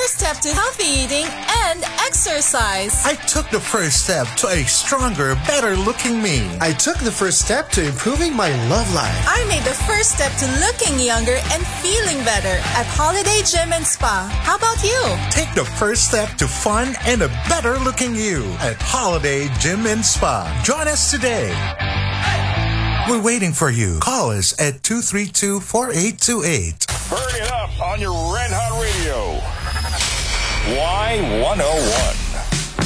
first step to healthy eating and exercise. I took the first step to a stronger, better-looking me. I took the first step to improving my love life. I made the first step to looking younger and feeling better at Holiday Gym and Spa. How about you? Take the first step to fun and a better-looking you at Holiday Gym and Spa. Join us today. We're waiting for you. Call us at 232-4828. Burn it up on your Red Hot Radio. Y101.